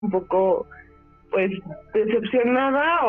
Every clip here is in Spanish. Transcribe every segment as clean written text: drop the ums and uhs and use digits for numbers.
un poco, pues, decepcionada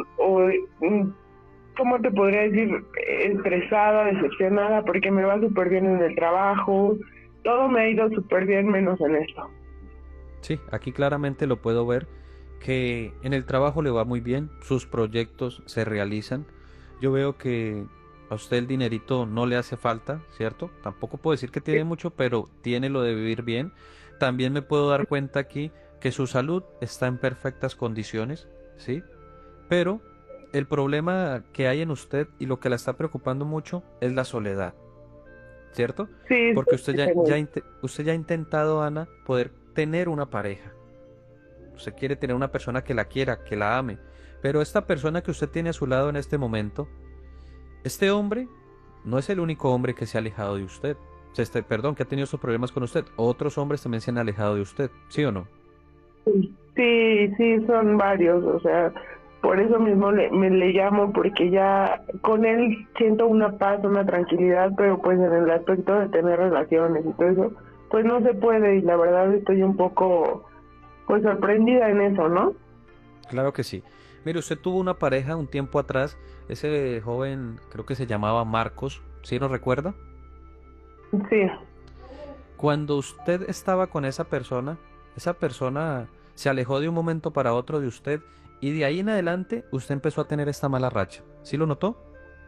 ¿cómo te podría decir? Estresada, decepcionada, porque me va súper bien en el trabajo, todo me ha ido súper bien menos en esto. Sí, aquí claramente lo puedo ver, que en el trabajo le va muy bien, sus proyectos se realizan. Yo veo que a usted el dinerito no le hace falta, ¿cierto? Tampoco puedo decir que tiene mucho, pero tiene lo de vivir bien. También me puedo dar cuenta aquí que su salud está en perfectas condiciones, ¿sí? Pero el problema que hay en usted y lo que la está preocupando mucho es la soledad, ¿cierto? Sí, Porque sí, usted ya ha intentado, Ana, poder tener una pareja. Usted quiere tener una persona que la quiera, que la ame. Pero esta persona que usted tiene a su lado en este momento, este hombre no es el único hombre que se ha alejado de usted. Perdón, que ha tenido estos problemas con usted. Otros hombres también se han alejado de usted, ¿sí o no? sí, sí, son varios, o sea, por eso mismo me le llamo, porque ya con él siento una paz, una tranquilidad, pero pues en el aspecto de tener relaciones y todo eso, pues no se puede, y la verdad estoy un poco, pues, sorprendida en eso, ¿no? Claro que sí. Mire, usted tuvo una pareja un tiempo atrás. Ese joven, creo que se llamaba Marcos, ¿sí lo recuerda? Sí. Cuando usted estaba con esa persona se alejó de un momento para otro de usted y de ahí en adelante usted empezó a tener esta mala racha. ¿Sí lo notó?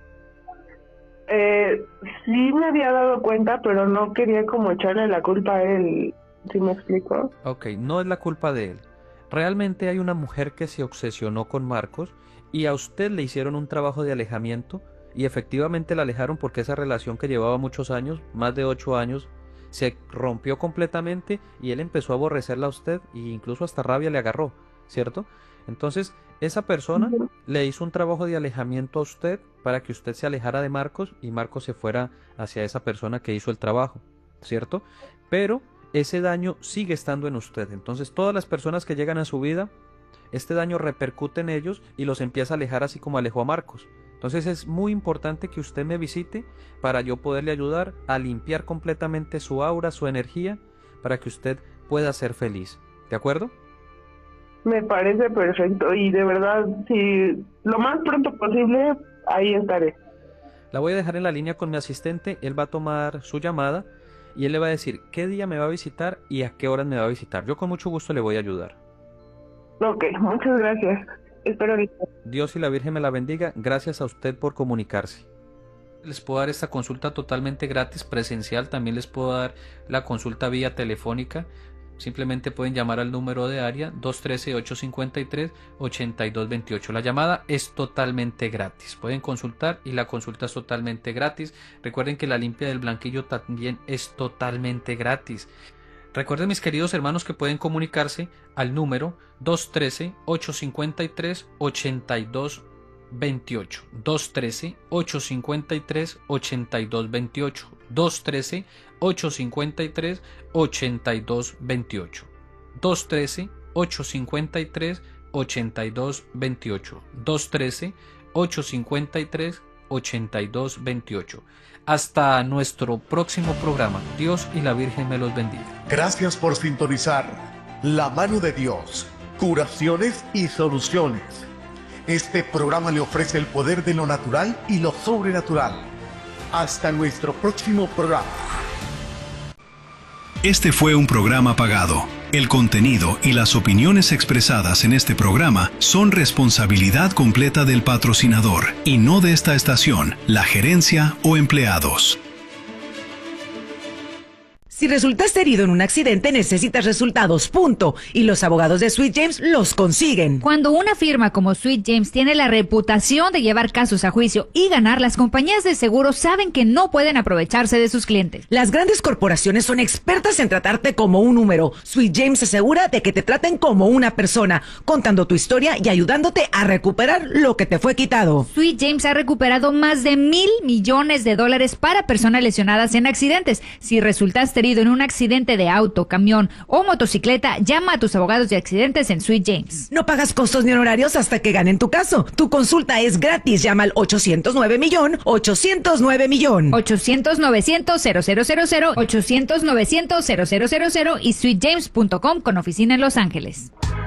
Eh, sí me había dado cuenta, pero no quería como echarle la culpa a él, ¿sí me explico? Ok, no es la culpa de él. Realmente hay una mujer que se obsesionó con Marcos y a usted le hicieron un trabajo de alejamiento y efectivamente la alejaron porque esa relación que llevaba muchos años, más de 8 años, se rompió completamente y él empezó a aborrecerla a usted e incluso hasta rabia le agarró, ¿cierto? Entonces, esa persona Ujú. le hizo un trabajo de alejamiento a usted para que usted se alejara de Marcos y Marcos se fuera hacia esa persona que hizo el trabajo, ¿cierto? Pero ese daño sigue estando en usted. Entonces, todas las personas que llegan a su vida, este daño repercute en ellos y los empieza a alejar así como alejó a Marcos. Entonces es muy importante que usted me visite para yo poderle ayudar a limpiar completamente su aura, su energía, para que usted pueda ser feliz. ¿De acuerdo? Me parece perfecto y de verdad, si lo más pronto posible, ahí estaré. La voy a dejar en la línea con mi asistente, él va a tomar su llamada y él le va a decir qué día me va a visitar y a qué horas me va a visitar. Yo con mucho gusto le voy a ayudar. Ok, muchas gracias. Espero ahorita. Dios y la Virgen me la bendiga. Gracias a usted por comunicarse. Les puedo dar esta consulta totalmente gratis, presencial. También les puedo dar la consulta vía telefónica. Simplemente pueden llamar al número de área 213-853-8228. La llamada es totalmente gratis. Pueden consultar y la consulta es totalmente gratis. Recuerden que la limpia del blanquillo también es totalmente gratis. Recuerden, mis queridos hermanos, que pueden comunicarse al número 213-853-8228. 213-853-8228. 213-853-8228. 213-853-8228. 213-853-8228. Hasta nuestro próximo programa. Dios y la Virgen me los bendiga. Gracias por sintonizar La Mano de Dios, curaciones y soluciones. Este programa le ofrece el poder de lo natural y lo sobrenatural. Hasta nuestro próximo programa. Este fue un programa pagado. El contenido y las opiniones expresadas en este programa son responsabilidad completa del patrocinador y no de esta estación, la gerencia o empleados. Si resultaste herido en un accidente, necesitas resultados, punto. Y los abogados de Sweet James los consiguen. Cuando una firma como Sweet James tiene la reputación de llevar casos a juicio y ganar, las compañías de seguros saben que no pueden aprovecharse de sus clientes. Las grandes corporaciones son expertas en tratarte como un número. Sweet James se asegura de que te traten como una persona, contando tu historia y ayudándote a recuperar lo que te fue quitado. Sweet James ha recuperado más de $1,000 millones para personas lesionadas en accidentes. Si resultaste herido herido en un accidente de auto, camión o motocicleta, llama a tus abogados de accidentes en Sweet James. No pagas costos ni honorarios hasta que ganen tu caso. Tu consulta es gratis. Llama al 809-millón, 809-millón. 800-900-0000, 800-900-0000 y sweetjames.com con oficina en Los Ángeles.